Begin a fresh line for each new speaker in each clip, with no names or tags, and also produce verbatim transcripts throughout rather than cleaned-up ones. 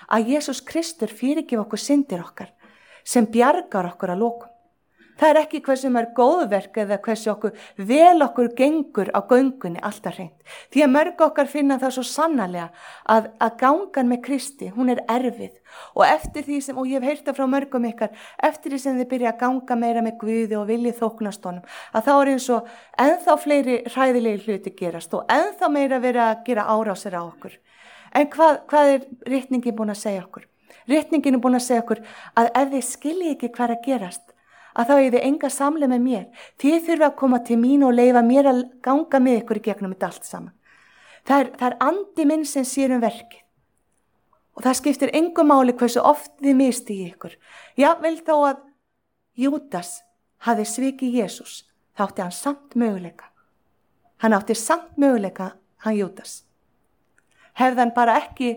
að Jesús Kristur fyrirgef okkur syndir okkar sem bjargar okkur að lokum. Það er ekki hversu mörg góðverk eða hversu okkur vel okkur gengur á göngunni alltaf hreint. Því að mörg okkar finna það svo sannarlega að, að gangan með Kristi, hún er erfið. Og eftir því sem, og ég hef heyrt það frá mörgum ykkar, eftir því sem þið byrja að ganga meira með Guði og viljið þóknast honum, að þá er eins og ennþá fleiri hræðilegi hluti gerast og ennþá meira vera að gera árásir á okkur. En hvað, hvað er ritningin búin að segja okkur? Ritningin er búin að segja okkur að ef þið skiljið ekki hvað er að gerast, að þá er þið enga samleið með mér. Þið þurfa að koma til mín og leyfa mér að ganga með ykkur í gegnum þetta allt saman. Það er, það er andi minn sem sér um verkið. Og það skiptir engu máli hversu oft þið misti í ykkur. Jafnvel þó að Júdas hafi svikið Jesús, þá átti hann samt möguleika. Hann átti samt möguleika, hann Júdas. Hefði hann bara ekki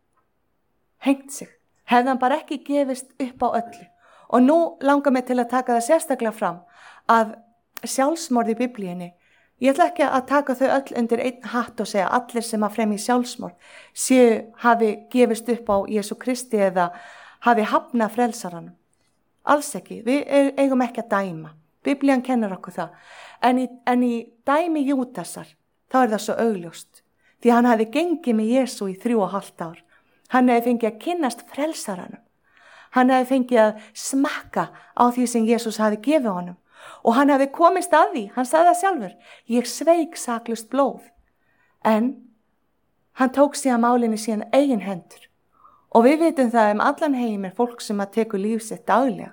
hengt sig. Hefði hann bara ekki gefist upp á öllu. Og nú langar mig til að taka það sérstaklega fram að sjálfsmorð í Biblíunni, ég ætla ekki að taka þau öll undir einn hatt og segja allir sem að fremja sjálfsmorð séu hafi gefist upp á Jesú Kristi eða hafi hafnað frelsaranum. Alls ekki, við eigum ekki að dæma. Biblían kennir okkur það. En í, en í dæmi Júdasar, þá er það svo augljóst. Því hann hafi gengið með Jesú í þrjú og hálft ár. Hann hefði fengið að kynnast frelsaranum. Hann hefði fengið að smakka á því sem Jesús hafi gefið honum. Og hann hefði komist að því, hann sagði það sjálfur, ég sveik saklaust blóð. En hann tók síðan málinni síðan eigin hendur. Og við vitum það um allan heim er fólk sem að tekur líf sitt daglega.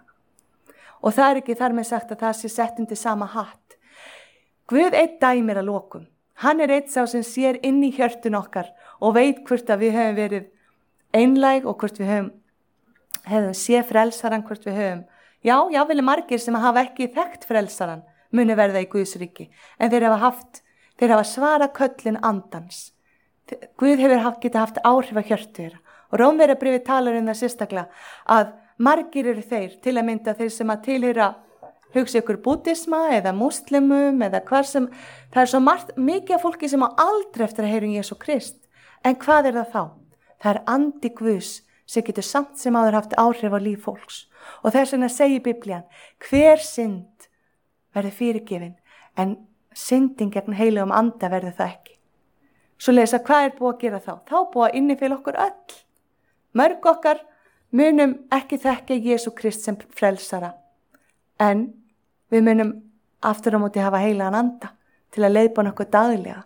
Og það er ekki þar með sagt að það sé sett undir sama hatt. Guð einn dæmir að lokum. Hann er einn sá sem sér inn í hjörtun okkar og veit hvort að við höfum verið einlæg og hvort við höfum hefðum sé frelsaran, hvort við höfum. Já, já, vilja margir sem hafa ekki þekkt frelsaran muni verða í Guðs ríki. En þeir hafa haft, þeir hafa svara köllin andans. Guð hefur haft, geta haft áhrif að hjörtu þeirra. Og Rómverjabréfið talar um það sérstaklega að margir eru þeir, til að mynda þeir sem að tilheyra hugsa ykkur búddisma eða muslimum eða hvar sem, það er svo margt, mikið af fólki sem á aldrei eftir að heyra um Jesú Krist. En hvað er það þá? Það er andi Guðs sem getur samt sem áður haft áhrif á líf fólks. Og þess vegna segir Biblían, hver synd verður fyrirgefin, en syndin gegn heilugum anda verður það ekki. Svo lesa, hvað er búið að gera þá? Þá búið að innifela okkur öll. Mörg okkar munum ekki þekka Jesú Krist sem frelsara, en við munum aftur á móti hafa heilagan anda til að leiðbana okkur daglega.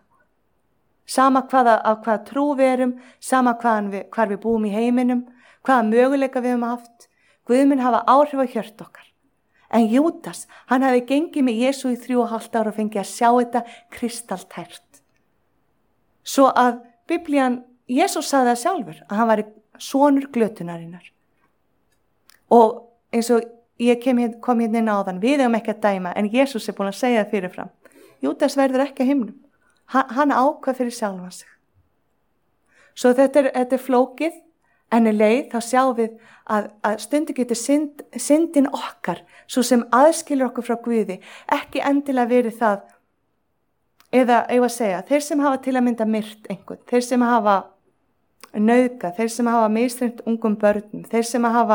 Sama hvaða, af hvaða trú við erum, sama hvaðan við, hvar við búum í heiminum, hvaða möguleika við höfum haft, Guð mun hafa áhrif á hjört okkar. En Júdas, hann hafi gengið með Jesú í þrjú og hálft ára og fengið að sjá þetta kristaltært. Svo að Biblían, Jesús sagði það sjálfur, að hann var sonur glötunarinnar. Og eins og ég kem, kom hérna inn á þann, við höfum ekki að dæma, en Jesús er búin að segja það fyrirfram. Júdas verður ekki að himnum. Hann, hann ákvað fyrir sjálfan sig. Svo þetta er, þetta er flókið, en í leið þá sjáum við að, að stundi getur synd, syndin okkar, svo sem aðskilur okkur frá Guði, ekki endilega verið það, eða ég var að segja, þeir sem hafa til að mynda myrt einhvern, þeir sem hafa nauðgað, þeir sem hafa misþyrmt ungum börnum, þeir sem hafa,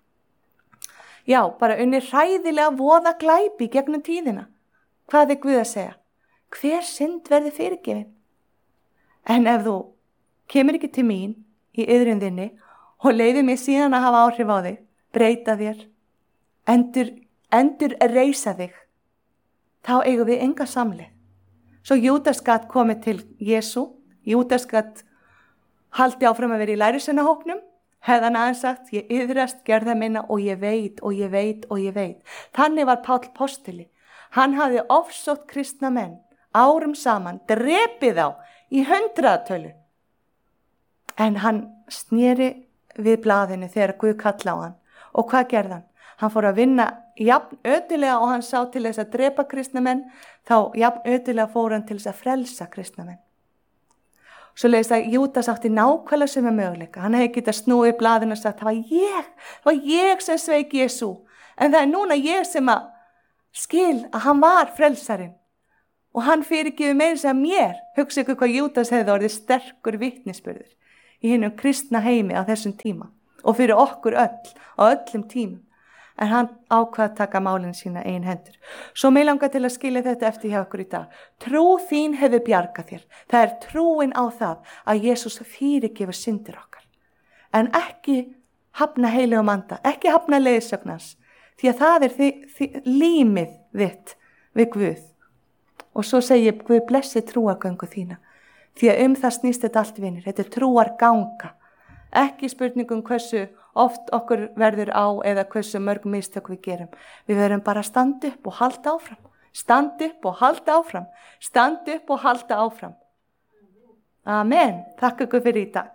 já, bara unni hræðilega voða glæpi gegnum tíðina. Hvað er Guð að segja? Hver synd verði fyrirgefin? En ef þú kemur ekki til mín í iðrun þinni og leiði mig síðan að hafa áhrif á þig, breyta þér, endur, endur reisa þig, þá eigum við enga samleið. Svo Júdas gat komið til Jesú, Júdas gat haldi áfram að vera í lærisveinahópnum, hefði hann aðeins sagt, ég iðrast, gerða minna og ég veit og ég veit og ég veit. Þannig var Páll postuli. Hann hafði ofsótt kristna menn, árum saman, drepið á í hundraðatölu. En hann sneri við blaðinu þegar Guð kalla á hann. Og hvað gerði hann? Hann fór að vinna jafn ötulega og hann sá til þess að drepa kristna menn, þá jafn ötulega fór hann til þess að frelsa kristna menn. Svo leiðist að Júdas átti nákvæmlega sömu möguleika. Hann hefði getað snúið í blaðinu og sagt, það var ég, það var ég sem sveik Jesú. En það er núna ég sem að skil að hann var frelsarinn. Og hann fyrirgefur meira sem mér. Hugsa ykkur hvað Júdas hefði orðið sterkur vitnisburður. í hinum kristna heimi á þessum tíma og fyrir okkur öll á öllum tímum. En hann ákvað að taka málin sína ein hendur. Svo mig langar til að skilja þetta eftir hjá okkur í dag. Trú þín hefur bjargað þér. Það er trúin á það að Jesús fyrirgefur syndir okkar. En ekki hafna heiligum anda, ekki hafna leiðsögnans, því að það er því, því, límið þitt við Guð. Og svo segir Guð blessi trúargöngu þína, því að um það snýst þetta allt vinir, þetta er trúarganga. Ekki spurningum hversu oft okkur verður á eða hversu mörg mistök við gerum. Við verðum bara að standa upp og halda áfram, standa upp og halda áfram, standa upp og halda áfram. Amen. Þakka ykkur fyrir í dag.